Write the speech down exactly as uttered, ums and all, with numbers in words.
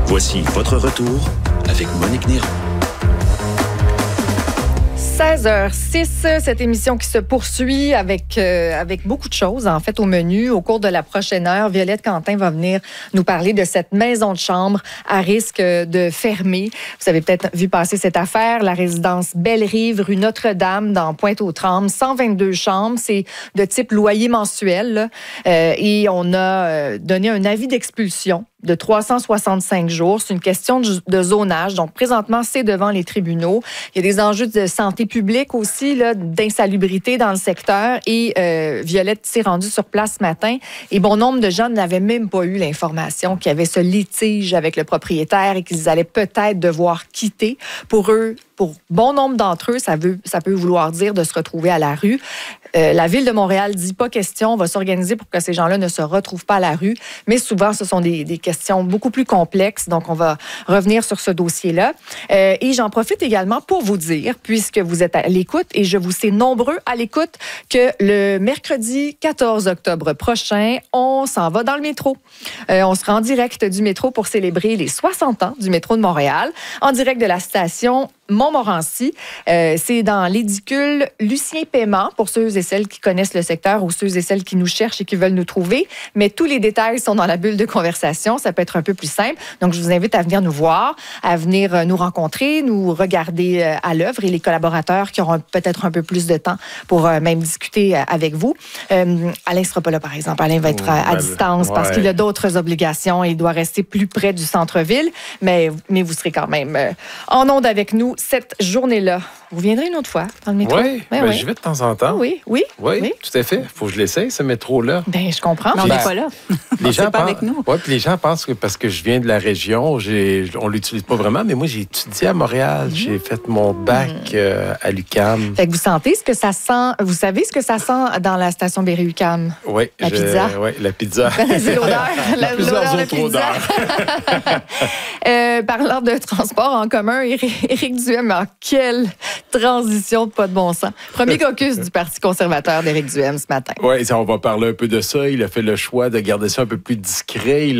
Voici votre retour avec Monique Néron. seize heures six, cette émission qui se poursuit avec, euh, avec beaucoup de choses, en fait, au menu. Au cours de la prochaine heure, Violette Quentin va venir nous parler de cette maison de chambre à risque de fermer. Vous avez peut-être vu passer cette affaire, la résidence Belle-Rive, rue Notre-Dame, dans Pointe-aux-Trembles. cent vingt-deux chambres, c'est de type loyer mensuel. Là. Euh, et on a euh, donné un avis d'expulsion de trois cent soixante-cinq jours. C'est une question de, de zonage. Donc, présentement, c'est devant les tribunaux. Il y a des enjeux de santé publique aussi, là, d'insalubrité dans le secteur. Et euh, Violette s'est rendue sur place ce matin. Et bon nombre de gens n'avaient même pas eu l'information qu'il y avait ce litige avec le propriétaire et qu'ils allaient peut-être devoir quitter. Pour eux, pour bon nombre d'entre eux, ça, veut, ça peut vouloir dire de se retrouver à la rue. Euh, la Ville de Montréal dit pas question, on va s'organiser pour que ces gens-là ne se retrouvent pas à la rue. Mais souvent, ce sont des, des questions beaucoup plus complexes. Donc, on va revenir sur ce dossier-là. Euh, et j'en profite également pour vous dire, puisque vous êtes à l'écoute, et je vous sais nombreux à l'écoute, que le mercredi quatorze octobre prochain, on s'en va dans le métro. Euh, on sera en direct du métro pour célébrer les soixante ans du métro de Montréal, en direct de la station Montmorency. Euh, c'est dans l'édicule Lucien Paiement, pour ceux et celles qui connaissent le secteur ou ceux et celles qui nous cherchent et qui veulent nous trouver. Mais tous les détails sont dans la bulle de conversation. Ça peut être un peu plus simple. Donc, je vous invite à venir nous voir, à venir nous rencontrer, nous regarder à l'œuvre et les collaborateurs qui auront peut-être un peu plus de temps pour même discuter avec vous. Euh, Alain ne sera pas là, par exemple. Alain va être à, à distance ouais. parce qu'il a d'autres obligations et il doit rester plus près du centre-ville. Mais, mais vous serez quand même en onde avec nous cette journée-là. Vous viendrez une autre fois dans le métro? Oui, ben, ben, oui. Je vais de temps en temps. Oui, oui. Oui, oui. Tout à fait. Il faut que je l'essaye, ce métro-là. Bien, je comprends. Mais on n'est ben, pas là. Les gens pas pensent, avec nous. Oui, puis les gens pensent que parce que je viens de la région, j'ai, on ne l'utilise pas vraiment, mais moi, j'ai étudié à Montréal. Mmh. J'ai fait mon bac mmh. euh, à l'U Q A M. Fait que vous sentez ce que ça sent, vous savez ce que ça sent dans la station Berry-U Q A M? Oui. La je, pizza. Oui, la pizza. Vous connaissez l'odeur? la, plusieurs autres odeurs. euh, parlant de transport en commun, Éric Duhem, en quelle transition de pas de bon sens. Premier caucus du Parti conservateur d'Éric Duhem ce matin. Oui, on va parler un peu de ça. Il a fait le choix de garder ça un peu plus discret. Il